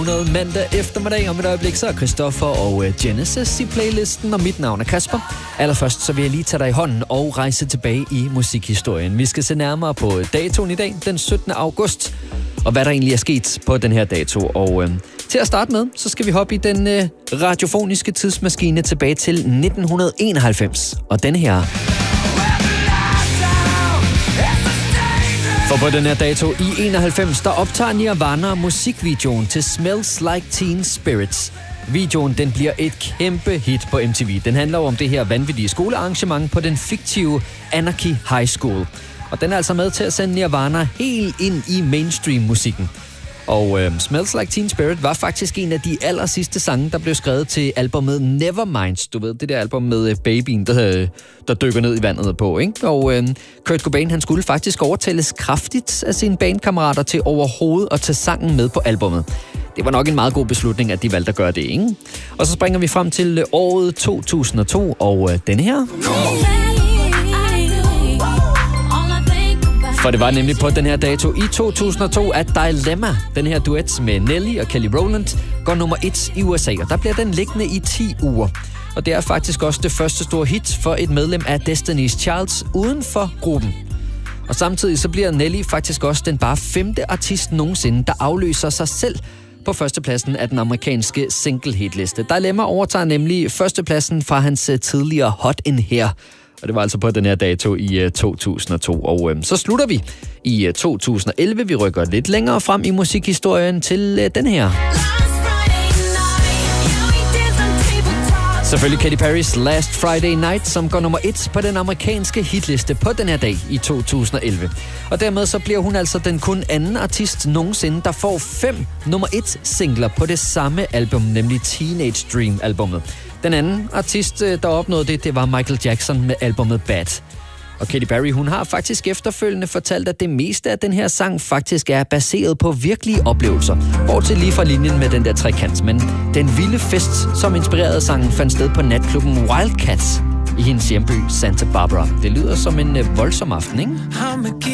Mandag eftermiddag om et øjeblik, så er Christoffer og Genesis i playlisten, og mit navn er Kasper. Allerførst så vil jeg lige tage dig i hånden og rejse tilbage i musikhistorien. Vi skal se nærmere på datoen i dag, den 17. august, og hvad der egentlig er sket på den her dato. Og til at starte med, så skal vi hoppe i den radiofoniske tidsmaskine tilbage til 1991, og den her. For på den her dato i 91, der optager Nirvana musikvideoen til Smells Like Teen Spirit. Videoen, den bliver et kæmpe hit på MTV. Den handler om det her vanvittige skolearrangement på den fiktive Anarchy High School. Og den er altså med til at sende Nirvana helt ind i mainstream-musikken. Og Smells Like Teen Spirit var faktisk en af de aller sidste sange, der blev skrevet til albumet Neverminds. Du ved, det der album med babyen, der dykker ned i vandet på, ikke? Og Kurt Cobain, han skulle faktisk overtales kraftigt af sine bandkammerater til overhovedet at tage sangen med på albummet. Det var nok en meget god beslutning, at de valgte at gøre det, ikke? Og så springer vi frem til året 2002, og denne her. For det var nemlig på den her dato i 2002, at Dilemma, den her duet med Nelly og Kelly Rowland, går nummer 1 i USA, og der bliver den liggende i 10 uger. Og det er faktisk også det første store hit for et medlem af Destiny's Child uden for gruppen. Og samtidig så bliver Nelly faktisk også den bare 5. artist nogensinde, der afløser sig selv på førstepladsen af den amerikanske single hitliste. Dilemma overtager nemlig førstepladsen fra hans tidligere Hot in Here. Og det var altså på den her dato i 2002. Og så slutter vi i 2011. Vi rykker lidt længere frem i musikhistorien til den her. Selvfølgelig Katy Perrys Last Friday Night, som går nummer 1 på den amerikanske hitliste på den her dag i 2011. Og dermed så bliver hun altså den kun anden artist nogensinde, der får 5 nummer 1 singler på det samme album, nemlig Teenage Dream albummet. Den anden artist, der opnåede det var Michael Jackson med albumet Bad. Og Katy Perry, hun har faktisk efterfølgende fortalt, at det meste af den her sang faktisk er baseret på virkelige oplevelser. Bortset lige fra linjen med den der trekant. Men den vilde fest, som inspirerede sangen, fandt sted på natklubben Wildcats i hendes hjemby Santa Barbara. Det lyder som en voldsom aften, ikke?